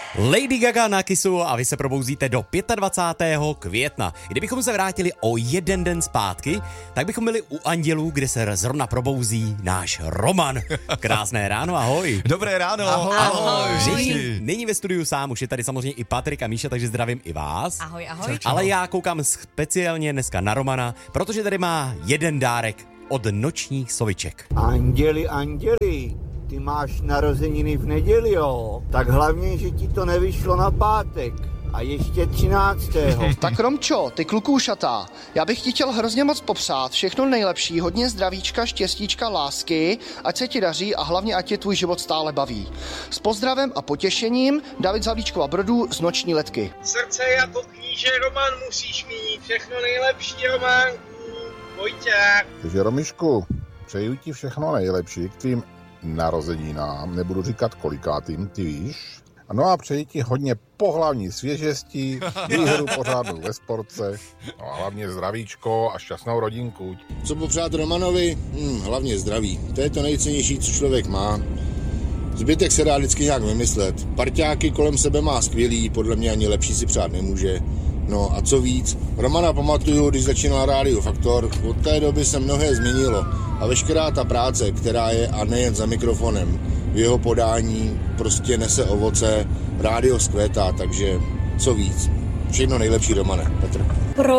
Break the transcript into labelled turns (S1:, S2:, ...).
S1: Lady Gaga na Kissu a vy se probouzíte do 25. května. Kdybychom se vrátili o jeden den zpátky, tak bychom byli u Andělů, kde se zrovna probouzí náš Roman. Krásné ráno, ahoj.
S2: Dobré ráno.
S1: Ahoj. Není ve studiu sám, už je tady samozřejmě i Patrik a Míša, takže zdravím i vás.
S3: Ahoj, ahoj.
S1: Ale já koukám speciálně dneska na Romana, protože tady má jeden dárek od Nočních soviček.
S4: Anděli, ty máš narozeniny v neděli, jo? Tak hlavně, že ti to nevyšlo na pátek. A ještě 13.
S5: Tak Romčo, ty klukůšatá, já bych ti chtěl hrozně moc popřát všechno nejlepší, hodně zdravíčka, štěstíčka, lásky, ať se ti daří a hlavně ať tě tvůj život stále baví. S pozdravem a potěšením, David z Havlíčkova Brodu z Noční letky.
S6: Srdce jako kníže Roman musíš mít, všechno nejlepší Románku, Vojťák.
S7: Takže Romišku, přeju ti všechno nejlepší k tvým narozeninám, nebudu říkat kolikátým, ty víš. No a přeji ti hodně pohlavní svěžestí, výhru pořádnou ve sportce, no a hlavně zdravíčko a šťastnou rodinku.
S8: Co popřát Romanovi? Hlavně zdraví. To je to nejcennější, co člověk má. Zbytek se dá vždycky nějak vymyslet. Parťáky kolem sebe má skvělý, podle mě ani lepší si přát nemůže. No a co víc, Romana pamatuju, když začínal Rádio Faktor, od té doby se mnohé změnilo a veškerá ta práce, která je a nejen za mikrofonem, v jeho podání prostě nese ovoce, rádio zkvétá, takže co víc. Všechno nejlepší, Romane. Petr.